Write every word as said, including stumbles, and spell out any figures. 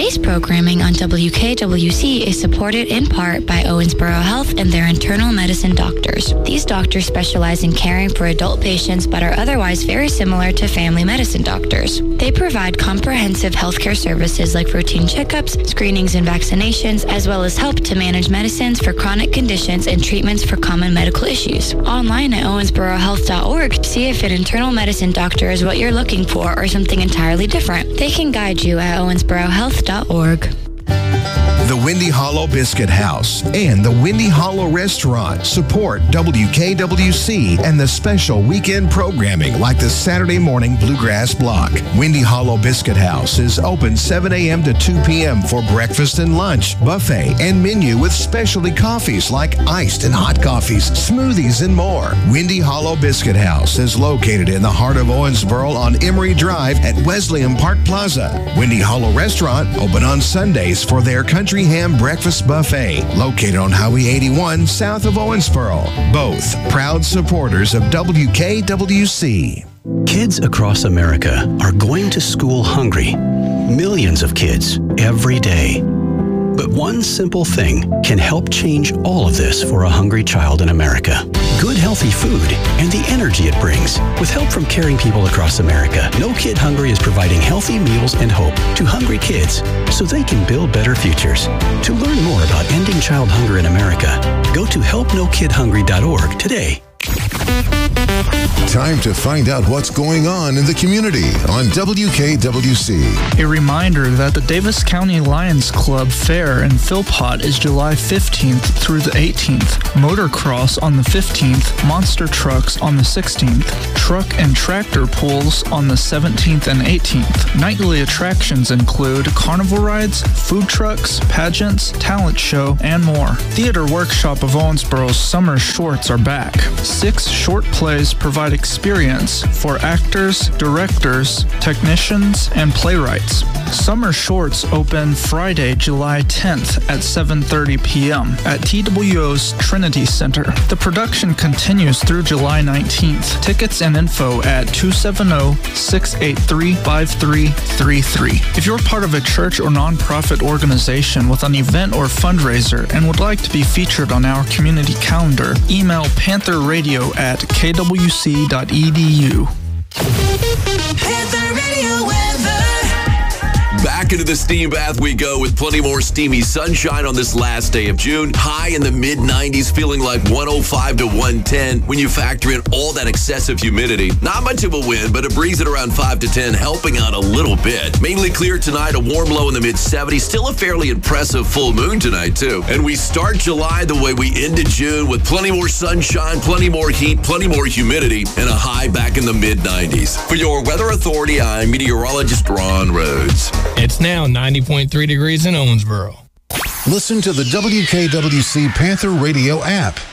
Today's programming on W K W C is supported in part by Owensboro Health and their internal medicine doctors. These doctors specialize in caring for adult patients but are otherwise very similar to family medicine doctors. They provide comprehensive healthcare services like routine checkups, screenings and vaccinations, as well as help to manage medicines for chronic conditions and treatments for common medical issues. Online at owensboro health dot org, see if an internal medicine doctor is what you're looking for or something entirely different. They can guide you at owensboro health dot org. The Windy Hollow Biscuit House and the Windy Hollow Restaurant support W K W C and the special weekend programming like the Saturday morning Bluegrass Block. Windy Hollow Biscuit House is open seven a.m. to two p.m. for breakfast and lunch, buffet, and menu with specialty coffees like iced and hot coffees, smoothies, and more. Windy Hollow Biscuit House is located in the heart of Owensboro on Emory Drive at Wesleyan Park Plaza. Windy Hollow Restaurant open on Sundays for their country ham breakfast buffet, located on Highway eighty-one south of Owensboro. Both proud supporters of W K W C. Kids across America are going to school hungry. Millions of kids every day. But one simple thing can help change all of this for a hungry child in America. Good, healthy food and the energy it brings. With help from caring people across America, No Kid Hungry is providing healthy meals and hope to hungry kids so they can build better futures. To learn more about ending child hunger in America, go to help no kid hungry dot org today. Time to find out what's going on in the community on W K W C. A reminder that the Davis County Lions Club Fair in Philpott is July fifteenth through the eighteenth. Motocross on the fifteenth, monster trucks on the sixteenth, truck and tractor pulls on the seventeenth and eighteenth. Nightly attractions include carnival rides, food trucks, pageants, talent show, and more. Theater Workshop of Owensboro's summer shorts are back. Six short plays provide experience for actors, directors, technicians, and playwrights. Summer Shorts open Friday, July tenth at seven thirty p.m. at T W O's Trinity Center. The production continues through July nineteenth. Tickets and info at two seven zero, six eight three, five three three three. If you're part of a church or nonprofit organization with an event or fundraiser and would like to be featured on our community calendar, email panther radio at k w c dot e d u. Panther Radio weather. Back into the steam bath we go with plenty more steamy sunshine on this last day of June. High in the mid nineties, feeling like one oh five to one ten when you factor in all that excessive humidity. Not much of a wind, but a breeze at around five to ten, helping out a little bit. Mainly clear tonight, a warm low in the mid seventies. Still a fairly impressive full moon tonight, too. And we start July the way we ended June with plenty more sunshine, plenty more heat, plenty more humidity, and a high back in the mid nineties. For your Weather Authority, I'm meteorologist Ron Rhodes. It's now ninety point three degrees in Owensboro. Listen to the W K W C Panther Radio app.